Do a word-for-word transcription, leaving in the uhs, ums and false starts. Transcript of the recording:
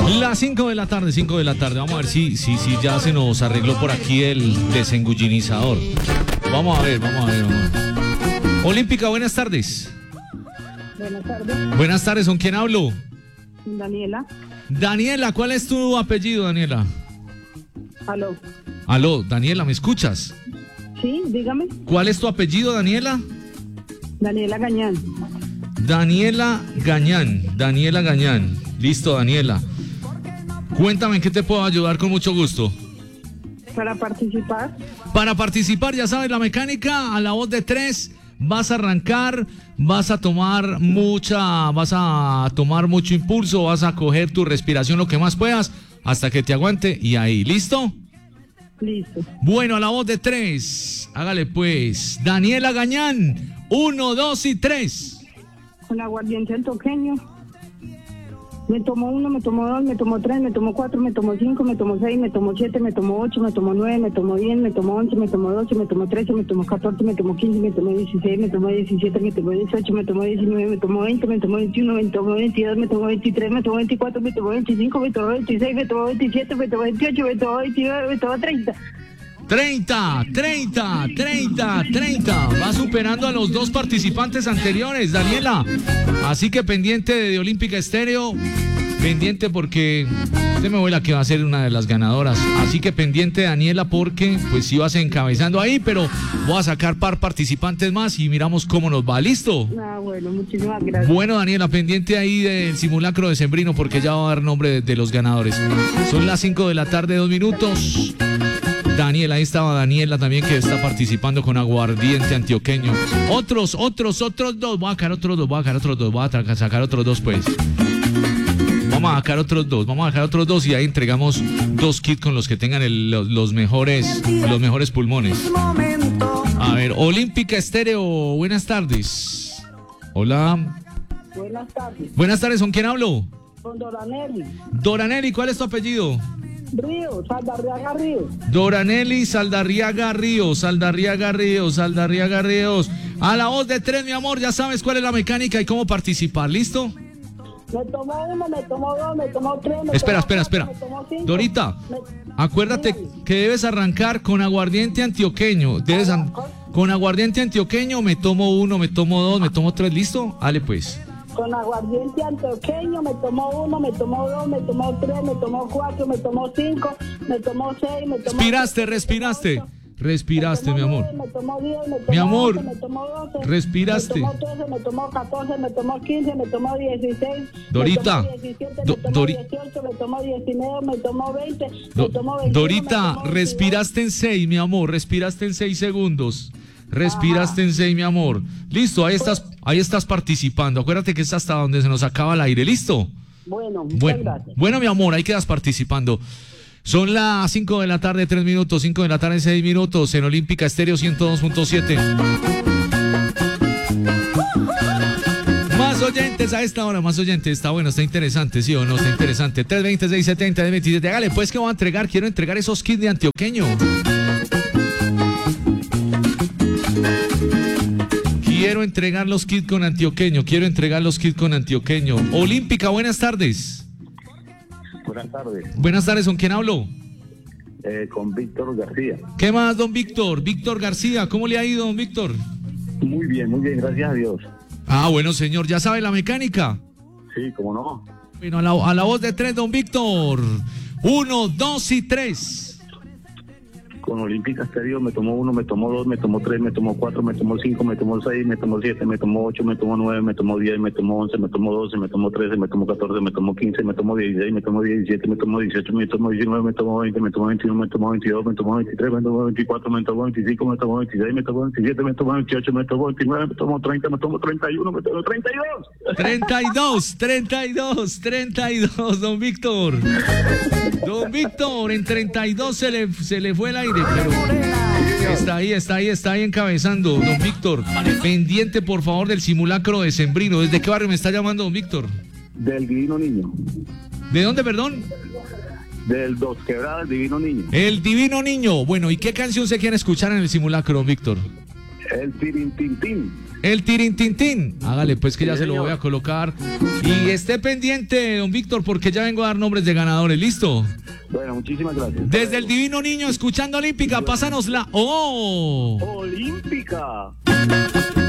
Las cinco de la tarde, cinco de la tarde. Vamos a ver si, si, si ya se nos arregló por aquí el desengullinizador. Vamos a ver, vamos a ver, vamos a ver. Olímpica, buenas tardes. Buenas tardes. Buenas tardes, ¿con quién hablo? Daniela. Daniela, ¿cuál es tu apellido, Daniela? Aló. Aló, Daniela, ¿me escuchas? Sí, dígame. ¿Cuál es tu apellido, Daniela? Daniela Gañán. Daniela Gañán, Daniela Gañán. Listo, Daniela. Cuéntame en qué te puedo ayudar con mucho gusto. Para participar. Para participar, ya sabes, la mecánica, a la voz de tres, vas a arrancar, vas a tomar mucha, vas a tomar mucho impulso, vas a coger tu respiración lo que más puedas hasta que te aguante y ahí, ¿listo? Listo. Bueno, a la voz de tres, hágale pues. Daniela Gañán, uno, dos y tres. Con aguardiente antioqueño. Me tomo uno, me tomo dos, me tomo tres, me tomo cuatro, me tomo cinco, me tomo seis, me tomo siete, me tomo ocho, me tomo nueve, me tomo diez, me tomo once, me tomo doce, me tomo trece, me tomo catorce, me tomo quince, me tomo dieciséis, me tomo diecisiete, me tomo dieciocho, me tomo diecinueve, me tomo veinte, me tomo veintiuno, me tomo veintidós, me tomo veintitrés, me tomo veinticuatro, me tomo veinticinco, me tomo veintiséis, me tomo veintisiete, me tomo veintiocho, me tomo veintinueve, me tomo treinta. treinta, treinta, treinta, treinta. Va superando a los dos participantes anteriores, Daniela. Así que pendiente de, de Olímpica Estéreo. Pendiente porque usted me vuela que va a ser una de las ganadoras. Así que pendiente, Daniela, porque pues sí vas encabezando ahí, pero voy a sacar par participantes más y miramos cómo nos va. ¿Listo? Ah, bueno, muchísimas gracias. Bueno, Daniela, pendiente ahí del simulacro de Sembrino porque ya va a dar nombre de, de los ganadores. Son las cinco de la tarde, dos minutos. Daniela, ahí estaba Daniela también que está participando con aguardiente antioqueño. Otros, otros, otros dos. Voy a sacar otros dos, voy a sacar otros dos, voy a sacar otros dos pues. Vamos a sacar otros dos, vamos a sacar otros dos y ahí entregamos dos kits con los que tengan el, los, los mejores, los mejores pulmones. A ver, Olímpica Estéreo, buenas tardes. Hola. Buenas tardes. Buenas tardes, ¿con quién hablo? Con Doranelli. Doranelli, ¿cuál es tu apellido? Río, Saldarriaga Ríos. Doranelli Saldarriaga Ríos, Saldarriaga Ríos, Saldarriaga Ríos. A la voz de tres, mi amor, ya sabes cuál es la mecánica y cómo participar, ¿listo? Me tomo uno, me tomo dos, me tomo tres, me Espera, tomo espera, cuatro, espera. me tomo cinco. Dorita, Me- acuérdate Dígame. que debes arrancar con aguardiente antioqueño. Debes an- con aguardiente antioqueño me tomo uno, me tomo dos, me tomo tres, ¿listo? Dale pues. Con aguardiente antioqueño, me tomo uno, me tomo dos, me tomo tres, me tomo cuatro, me tomo cinco, me tomo seis, me tomo... Respiraste, siete, me respiraste. tomo ocho, Respiraste, me mi tomo amor. nueve, me tomo diez, me tomo Mi amor, once, me tomo doce, respiraste. Me tomo trece, me tomo catorce, me tomo quince, me tomo dieciséis, Dorita, me tomo diecisiete, Do- me tomo Dori- dieciocho, me tomo diecinueve, me tomo veinte, Do- me tomo veintiuno, Dorita, me tomo veintidós. respiraste en seis, mi amor. Respiraste en seis segundos. Respiraste en seis, mi amor. Listo, ahí estás, ahí estás participando. Acuérdate que es hasta donde se nos acaba el aire. ¿Listo? Bueno, muchas Bueno, gracias. bueno, mi amor, ahí quedas participando. Son las cinco de la tarde, tres minutos, cinco de la tarde, seis minutos, en Olímpica Estéreo ciento dos punto siete. Más oyentes a esta hora, más oyentes. Está bueno, está interesante, ¿sí o no? Está interesante. tres veinte, seiscientos setenta, veintisiete. Hágale, pues, que voy a entregar. Quiero entregar esos kits de antioqueño. Quiero entregar los kits con antioqueño. Quiero entregar los kits con antioqueño. Olímpica, buenas tardes. Buenas tardes, Buenas tardes, ¿con quién hablo? eh, con Víctor García. ¿Qué más, don Víctor? Víctor García, ¿cómo le ha ido, don Víctor? Muy bien, muy bien, gracias a Dios. Ah, bueno, señor, ¿ya sabe la mecánica? Sí, cómo no. Bueno, a la, a la voz de tres, don Víctor. Uno, dos y tres. Con Olímpica Estéreo me tomo uno, me tomo dos, me tomo tres, me tomo cuatro, me tomo cinco, me tomo seis, me tomo siete, me tomo ocho, me tomo nueve, me tomo diez, me tomo once, me tomo doce, me tomo trece, me tomo catorce, me tomo quince, me tomo dieciséis, me tomo diecisiete, me tomo dieciocho, me tomo diecinueve, me tomo veinte, me tomo veintiuno, me tomo veintidós, me tomo veintitrés, me tomo veinticuatro, me tomo veinticinco, me tomo veintiséis, me tomo veintisiete, me tomo veintiocho, me tomo veintinueve, me tomo treinta, me tomo treinta y uno, me tomo treinta y dos. treinta y dos, treinta y dos, treinta y dos, don Víctor. Don Víctor, en treinta y dos se le, se le fue el aire, pero está ahí, está ahí, está ahí encabezando, don Víctor. Pendiente, por favor, del simulacro de Sembrino. ¿Desde qué barrio me está llamando, don Víctor? Del Divino Niño. ¿De dónde, perdón? Del Dos Quebradas, Divino Niño. El Divino Niño. Bueno, ¿y qué canción se quiere escuchar en el simulacro, don Víctor? El Tirintintín. el tirintintín. Hágale pues que ya Sí, se lo señor. voy a colocar. Y esté pendiente, don Víctor, porque ya vengo a dar nombres de ganadores. ¿Listo? Bueno, muchísimas gracias. Desde el Divino Niño, escuchando Olímpica, pásanos la... ¡Oh! Olímpica.